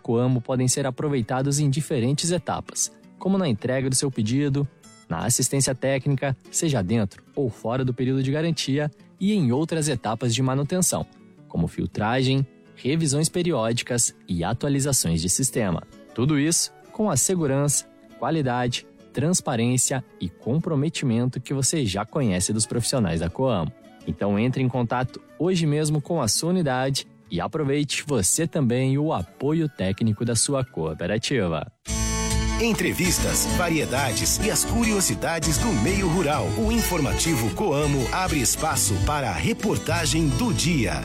Coamo podem ser aproveitados em diferentes etapas, como na entrega do seu pedido, na assistência técnica, seja dentro ou fora do período de garantia, e em outras etapas de manutenção, como filtragem, revisões periódicas e atualizações de sistema. Tudo isso com a segurança, qualidade, transparência e comprometimento que você já conhece dos profissionais da Coamo. Então entre em contato hoje mesmo com a sua unidade e aproveite você também o apoio técnico da sua cooperativa. Entrevistas, variedades e as curiosidades do meio rural. O informativo Coamo abre espaço para a reportagem do dia.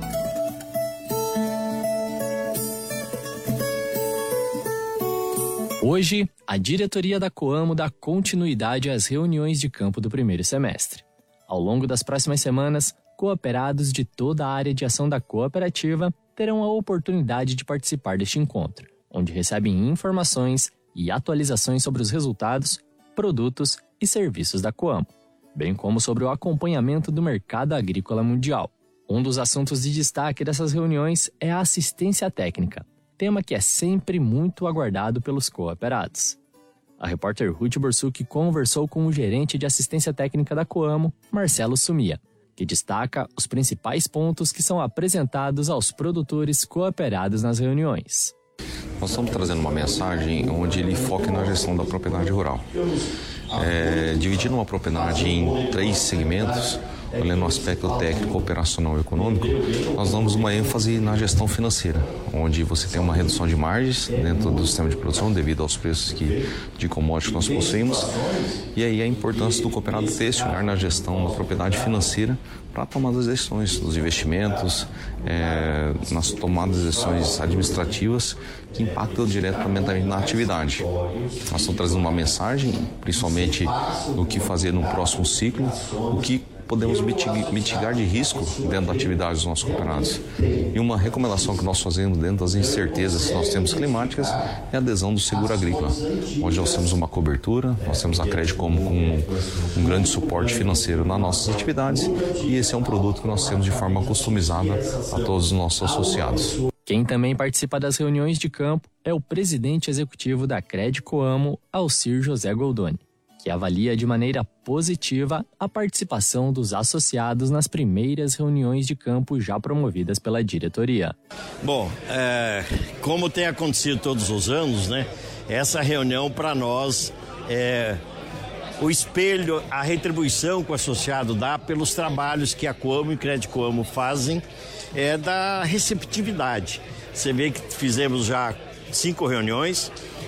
Hoje, a diretoria da Coamo dá continuidade às reuniões de campo do primeiro semestre. Ao longo das próximas semanas, cooperados de toda a área de ação da cooperativa terão a oportunidade de participar deste encontro, onde recebem informações e atualizações sobre os resultados, produtos e serviços da Coamo, bem como sobre o acompanhamento do mercado agrícola mundial. Um dos assuntos de destaque dessas reuniões é a assistência técnica, tema que é sempre muito aguardado pelos cooperados. A repórter Ruth Borsuk conversou com o gerente de assistência técnica da Coamo, Marcelo Sumia, que destaca os principais pontos que são apresentados aos produtores cooperados nas reuniões. Nós estamos trazendo uma mensagem onde ele foca na gestão da propriedade rural. Dividindo uma propriedade em 3 segmentos, olhando o aspecto técnico, operacional e econômico, nós damos uma ênfase na gestão financeira, onde você tem uma redução de margens dentro do sistema de produção devido aos preços de commodities que nós possuímos. E aí a importância do cooperado ter esse olhar na gestão da propriedade financeira para tomar as decisões dos investimentos, nas tomadas de decisões administrativas que impactam diretamente na atividade. Nós estamos trazendo uma mensagem, principalmente no que fazer no próximo ciclo, o que podemos mitigar de risco dentro da atividade dos nossos cooperados. E uma recomendação que nós fazemos dentro das incertezas que nós temos climáticas é a adesão do seguro agrícola, onde nós temos uma cobertura, nós temos a Crédito como um grande suporte financeiro nas nossas atividades, e esse é um produto que nós temos de forma customizada a todos os nossos associados. Quem também participa das reuniões de campo é o presidente executivo da Crédito Coamo, Alcir José Goldoni, que avalia de maneira positiva a participação dos associados nas primeiras reuniões de campo já promovidas pela diretoria. Bom, como tem acontecido todos os anos, né? Essa reunião para nós é o espelho, a retribuição que o associado dá pelos trabalhos que a Coamo e Crédito Coamo fazem, da receptividade. Você vê que fizemos já 5 reuniões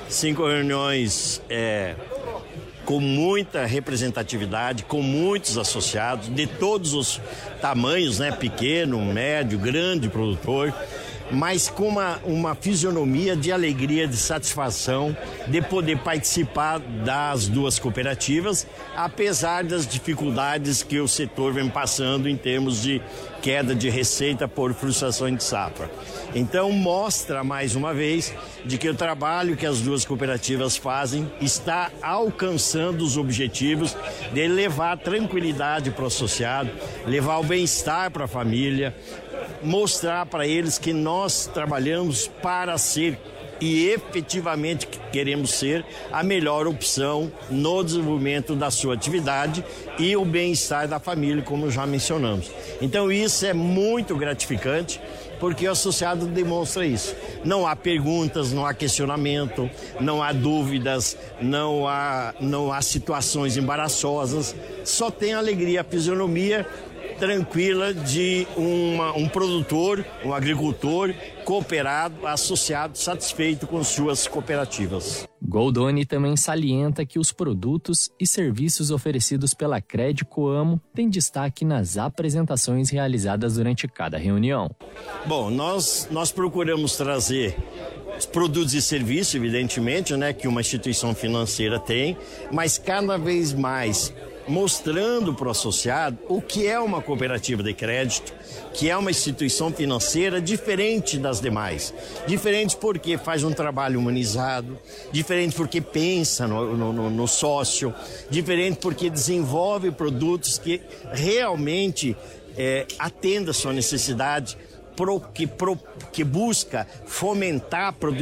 com muita representatividade, com muitos associados de todos os tamanhos, né? Pequeno, médio, grande produtor, mas com uma fisionomia de alegria, de satisfação de poder participar das 2 cooperativas, apesar das dificuldades que o setor vem passando em termos de queda de receita por frustrações de safra. Então mostra mais uma vez de que o trabalho que as 2 cooperativas fazem está alcançando os objetivos de levar tranquilidade para o associado, levar o bem-estar para a família, mostrar para eles que nós trabalhamos para ser e efetivamente queremos ser a melhor opção no desenvolvimento da sua atividade e o bem-estar da família, como já mencionamos. Então isso é muito gratificante, porque o associado demonstra isso. Não há perguntas, não há questionamento, não há dúvidas, não há situações embaraçosas, só tem alegria, a fisionomia tranquila de um produtor, um agricultor cooperado, associado, satisfeito com suas cooperativas. Goldoni também salienta que os produtos e serviços oferecidos pela Crédito Coamo têm destaque nas apresentações realizadas durante cada reunião. Bom, nós procuramos trazer produtos e serviços, evidentemente, né, que uma instituição financeira tem, mas cada vez mais mostrando para o associado o que é uma cooperativa de crédito, que é uma instituição financeira diferente das demais. Diferente porque faz um trabalho humanizado, diferente porque pensa no sócio, diferente porque desenvolve produtos que realmente atendam a sua necessidade, que busca fomentar a produção